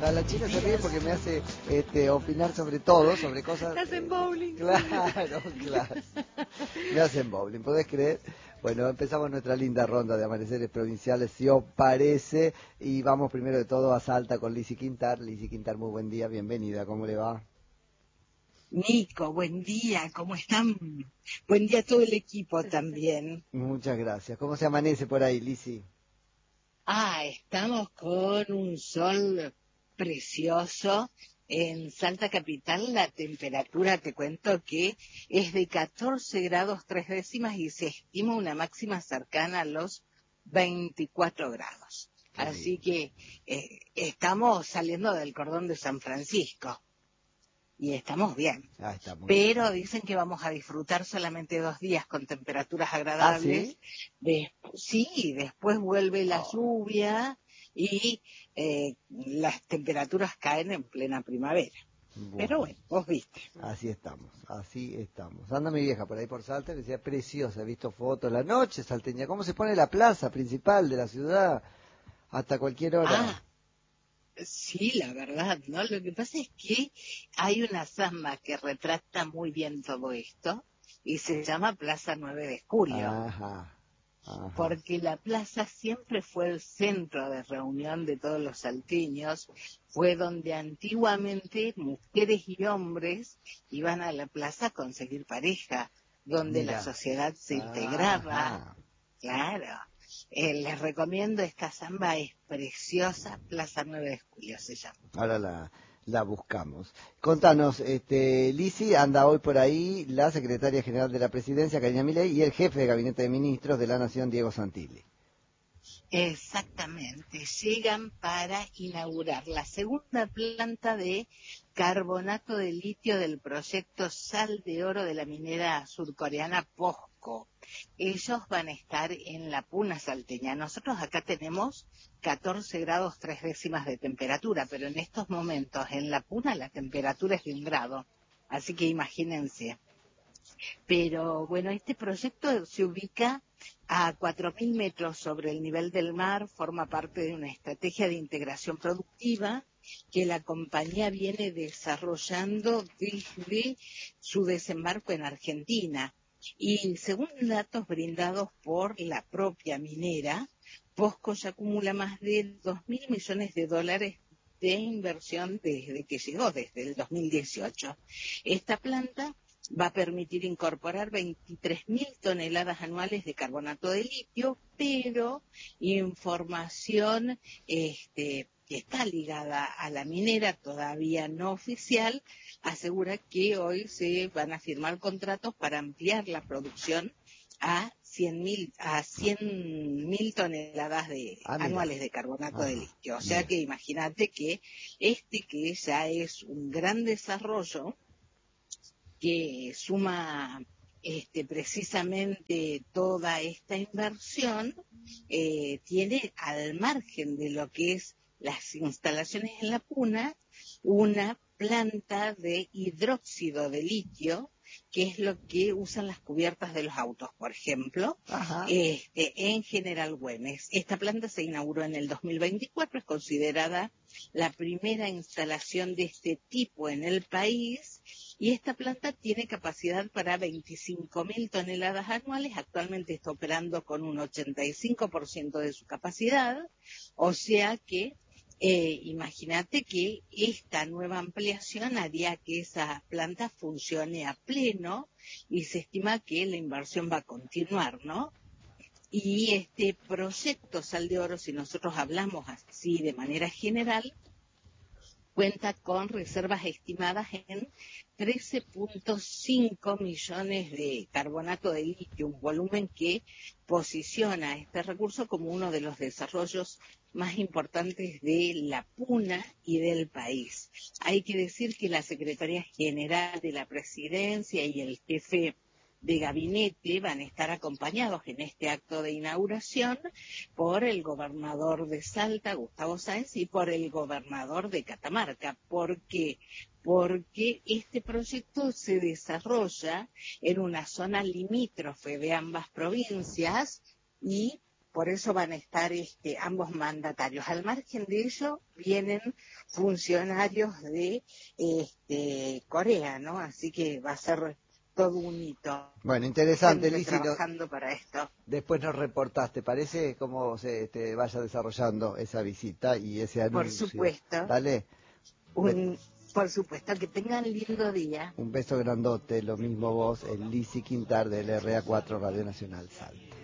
La China se ríe porque me hace opinar sobre todo, sobre cosas... Me hacen bowling. Claro. Me hacen bowling, ¿podés creer? Bueno, empezamos nuestra linda ronda de amaneceres provinciales, si os parece, y vamos primero de todo a Salta con Lizzy Quintar. Lizzy Quintar, muy buen día, bienvenida, ¿cómo le va? Nico, buen día, ¿cómo están? Buen día a todo el equipo también. Muchas gracias. ¿Cómo se amanece por ahí, Lizzy? Estamos con un sol precioso. En Salta Capital la temperatura, te cuento que es de 14 grados 3 décimas y se estima una máxima cercana a los 24 grados. Así que estamos saliendo del cordón de San Francisco. Y estamos bien. Está muy Pero bien. dicen que vamos a disfrutar solamente 2 días con temperaturas agradables. ¿Sí? Después vuelve la lluvia y las temperaturas caen en plena primavera. Bueno, pero bueno, vos viste. Así estamos. Anda mi vieja por ahí por Salta, que decía preciosa, he visto fotos, la noche salteña, cómo se pone la plaza principal de la ciudad hasta cualquier hora. Sí, la verdad, ¿no? Lo que pasa es que hay una samba que retrata muy bien todo esto y se llama Plaza 9 de Julio, Ajá. porque la plaza siempre fue el centro de reunión de todos los salteños, fue donde antiguamente mujeres y hombres iban a la plaza a conseguir pareja, donde la Mira. sociedad se integraba, Ajá. claro. Les recomiendo esta samba, es preciosa, Plaza 9 de Julio se llama. Ahora la buscamos. Contanos, Lizzy, anda hoy por ahí la secretaria general de la Presidencia, Karina Milei, y el jefe de Gabinete de Ministros de la Nación, Diego Santilli. Exactamente, llegan para inaugurar la segunda planta de carbonato de litio del proyecto Sal de Oro de la minera surcoreana POSCO. Ellos van a estar en la Puna salteña. Nosotros acá tenemos 14 grados 3 décimas de temperatura, pero en estos momentos en la Puna la temperatura es de 1 grado. Así que imagínense. Pero bueno, este proyecto se ubica a 4.000 metros sobre el nivel del mar, forma parte de una estrategia de integración productiva que la compañía viene desarrollando desde su desembarco en Argentina. Y según datos brindados por la propia minera, POSCO ya acumula más de 2.000 millones de dólares de inversión desde que llegó, desde el 2018. Esta planta va a permitir incorporar 23.000 toneladas anuales de carbonato de litio, pero información que está ligada a la minera, todavía no oficial, asegura que hoy se van a firmar contratos para ampliar la producción a 100.000 toneladas anuales de carbonato de litio. O sea que imagínate que que ya es un gran desarrollo que suma precisamente toda esta inversión, tiene al margen de lo que es las instalaciones en la Puna, una planta de hidróxido de litio, que es lo que usan las cubiertas de los autos, por ejemplo, en General Güemes. Esta planta se inauguró en el 2024, es considerada la primera instalación de este tipo en el país, y esta planta tiene capacidad para 25.000 toneladas anuales. Actualmente está operando con un 85% de su capacidad, o sea que imagínate que esta nueva ampliación haría que esa planta funcione a pleno y se estima que la inversión va a continuar, ¿no? Y este proyecto Sal de Oro, si nosotros hablamos así de manera general, cuenta con reservas estimadas en 13.5 millones de carbonato de litio, un volumen que posiciona este recurso como uno de los desarrollos más importantes de la Puna y del país. Hay que decir que la Secretaría General de la Presidencia y el jefe de gabinete van a estar acompañados en este acto de inauguración por el gobernador de Salta, Gustavo Sáenz, y por el gobernador de Catamarca. ¿Por qué? Porque este proyecto se desarrolla en una zona limítrofe de ambas provincias y por eso van a estar ambos mandatarios. Al margen de eso, vienen funcionarios de Corea, ¿no? Así que va a ser todo un hito. Bueno, interesante, Gente Lisi. trabajando para esto. Después nos reportás, ¿te parece cómo se vaya desarrollando esa visita y ese Por anuncio? supuesto. Dale. Por supuesto, que tengan lindo día. Un beso grandote, lo mismo vos, el Lisi Quintar del RA4 Radio Nacional Salta.